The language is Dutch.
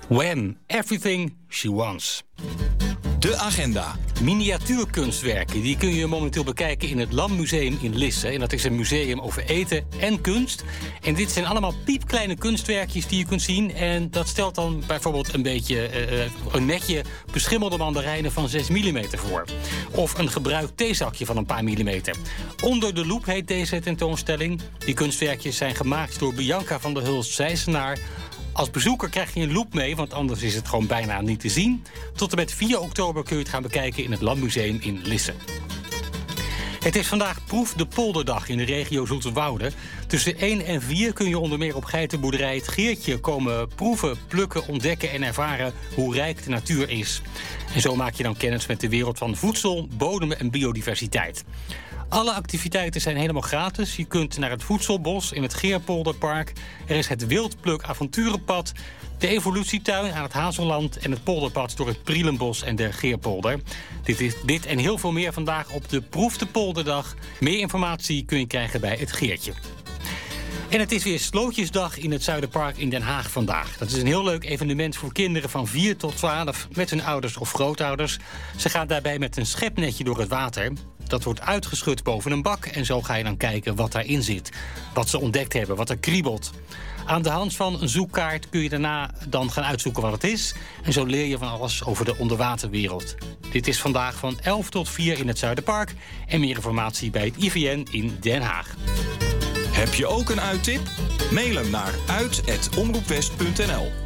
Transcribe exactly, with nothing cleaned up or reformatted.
Wham! Everything She Wants. De agenda. Miniatuurkunstwerken die kun je momenteel bekijken in het Lammuseum in Lisse. En dat is een museum over eten en kunst. En dit zijn allemaal piepkleine kunstwerkjes die je kunt zien. En dat stelt dan bijvoorbeeld een beetje uh, een netje beschimmelde mandarijnen van zes millimeter voor. Of een gebruikt theezakje van een paar millimeter. Onder de loep heet deze tentoonstelling. Die kunstwerkjes zijn gemaakt door Bianca van der Hulst-Zijsenaar. Als bezoeker krijg je een loep mee, want anders is het gewoon bijna niet te zien. Tot en met vier oktober kun je het gaan bekijken in het Lammuseum in Lisse. Het is vandaag Proef de Polderdag in de regio Zoeterwoude. Tussen één en vier kun je onder meer op geitenboerderij Het Geertje komen proeven, plukken, ontdekken en ervaren hoe rijk de natuur is. En zo maak je dan kennis met de wereld van voedsel, bodem en biodiversiteit. Alle activiteiten zijn helemaal gratis. Je kunt naar het Voedselbos in het Geerpolderpark. Er is het Wildpluk Avonturenpad, de Evolutietuin aan het Hazelland en het polderpad door het Prielenbos en de Geerpolder. Dit, is, dit en heel veel meer vandaag op de Proef de Polderdag. Meer informatie kun je krijgen bij Het Geertje. En het is weer Slootjesdag in het Zuiderpark in Den Haag vandaag. Dat is een heel leuk evenement voor kinderen van vier tot twaalf... met hun ouders of grootouders. Ze gaan daarbij met een schepnetje door het water. Dat wordt uitgeschud boven een bak en zo ga je dan kijken wat daarin zit. Wat ze ontdekt hebben, wat er kriebelt. Aan de hand van een zoekkaart kun je daarna dan gaan uitzoeken wat het is. En zo leer je van alles over de onderwaterwereld. Dit is vandaag van elf tot vier in het Zuiderpark. En meer informatie bij het I V N in Den Haag. Heb je ook een uittip? Mail hem naar uit at omroepwest punt n l.